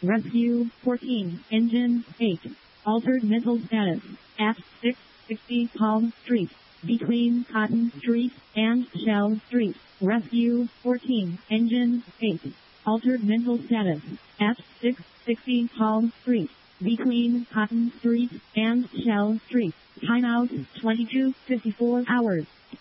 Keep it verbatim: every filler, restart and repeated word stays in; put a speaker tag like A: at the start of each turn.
A: Rescue fourteen, Engine eight. Altered mental status at six sixty Palm Street, between Cotton Street and Shell Street. Rescue fourteen, Engine eight. Altered mental status at six sixty Palm Street, between Cotton Street and Shell Street. Timeout twenty-two fifty-four hours.